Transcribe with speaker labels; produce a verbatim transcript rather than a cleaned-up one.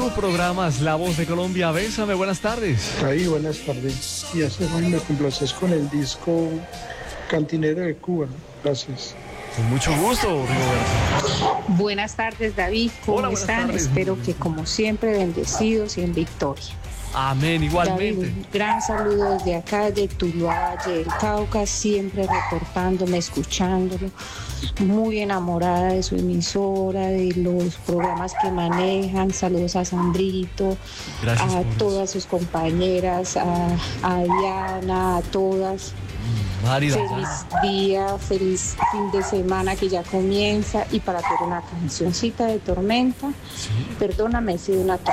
Speaker 1: Tu programa es La Voz de Colombia. Bésame, buenas tardes.
Speaker 2: Ahí, buenas tardes. Y hace hoy me complaces con el disco Cantinero de Cuba. Gracias.
Speaker 1: Con mucho gusto, Rigoberto.
Speaker 3: Buenas tardes, David. ¿Cómo
Speaker 1: Hola, buenas
Speaker 3: están?
Speaker 1: tardes.
Speaker 3: Espero que, como siempre, bendecidos y en victoria.
Speaker 1: Amén, igualmente.
Speaker 3: David, un gran saludo desde acá, de Tuluá, Valle del Cauca, siempre reportándome, escuchándolo. Muy enamorada de su emisora, de los programas que manejan. Saludos a Sandrito,
Speaker 1: Gracias
Speaker 3: a
Speaker 1: por
Speaker 3: todas sus compañeras, a, a Diana, a todas.
Speaker 1: Mari,
Speaker 3: Feliz
Speaker 1: Dayana.
Speaker 3: día, feliz fin de semana que ya comienza. Y para hacer una cancioncita de Tormenta,
Speaker 1: Sí.
Speaker 3: perdóname, he sido una